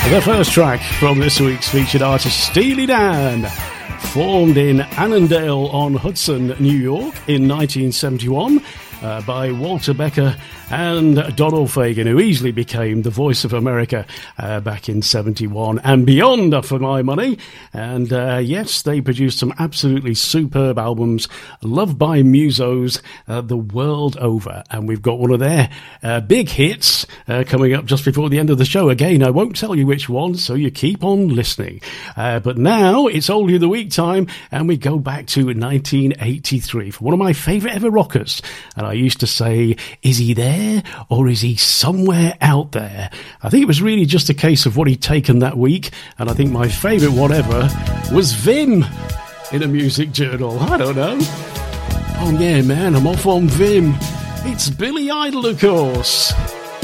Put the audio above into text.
The first track from this week's featured artist, Steely Dan, formed in Annandale-on-Hudson, New York in 1971 by Walter Becker and Donald Fagen, who easily became the voice of America back in 71 and beyond, for my money. And yes, they produced some absolutely superb albums, loved by musos the world over. And we've got one of their big hits coming up just before the end of the show. Again, I won't tell you which one, so you keep on listening. But now it's Oldie of the Week time, and we go back to 1983 for one of my favourite ever rockers. And I used to say, is he there or is he somewhere out there? I think it was really just a case of what he'd taken that week, and I think my favourite one ever was Vim in a music journal. I don't know. Oh yeah, man, I'm off on Vim. It's Billy Idol, of course.